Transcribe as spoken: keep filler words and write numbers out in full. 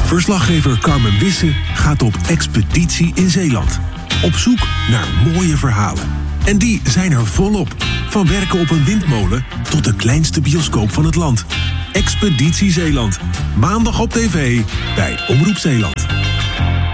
Verslaggever Carmen Wisse gaat op expeditie in Zeeland. Op zoek naar mooie verhalen. En die zijn er volop. Van werken op een windmolen tot de kleinste bioscoop van het land. Expeditie Zeeland. Maandag op tv bij Omroep Zeeland.